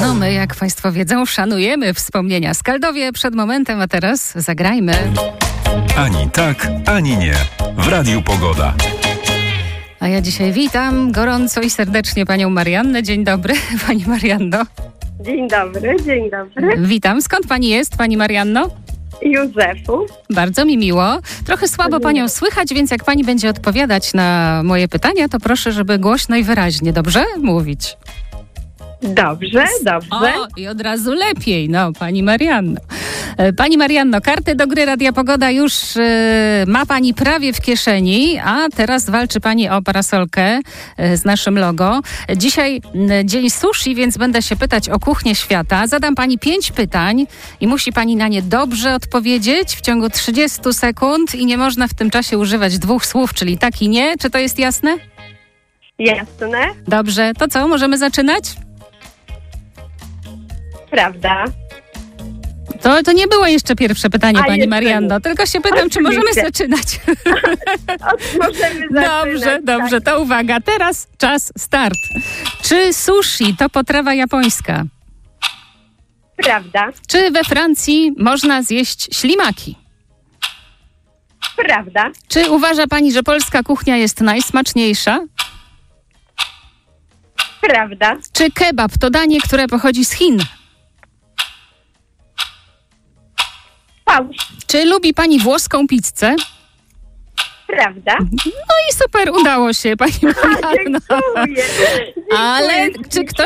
No my, jak Państwo wiedzą, szanujemy wspomnienia Skaldowie przed momentem, a teraz zagrajmy. Ani tak, ani nie. W Radiu Pogoda. A ja dzisiaj witam gorąco i serdecznie panią Mariannę. Dzień dobry, pani Marianno. Dzień dobry, dzień dobry. Witam. Skąd pani jest, pani Marianno? Józefu. Bardzo mi miło. Trochę słabo panią słychać, więc jak pani będzie odpowiadać na moje pytania, to proszę, żeby głośno i wyraźnie, dobrze? Mówić. Dobrze, dobrze. O, i od razu lepiej, no, pani Marianno. Pani Marianno, karty do gry Radia Pogoda już ma pani prawie w kieszeni, a teraz walczy pani o parasolkę z naszym logo. Dzisiaj dzień sushi, więc będę się pytać o kuchnię świata. Zadam pani 5 pytań i musi pani na nie dobrze odpowiedzieć w ciągu 30 sekund i nie można w tym czasie używać 2 słów, czyli tak i nie. Czy to jest jasne? Jasne. Dobrze, to co, możemy zaczynać? Prawda. To nie było jeszcze pierwsze pytanie, pani jeszcze Marianno, nie. tylko się pytam, czy możemy Oczywiście. zaczynać? Możemy zaczynać. Dobrze, to uwaga, teraz czas start. Czy sushi to potrawa japońska? Prawda. Czy we Francji można zjeść ślimaki? Prawda. Czy uważa pani, że polska kuchnia jest najsmaczniejsza? Prawda. Czy kebab to danie, które pochodzi z Chin? Fałsz. Czy lubi pani włoską pizzę? Prawda. No i super, udało się, pani Marianno. Dziękuję. Ale Dziękuję. czy ktoś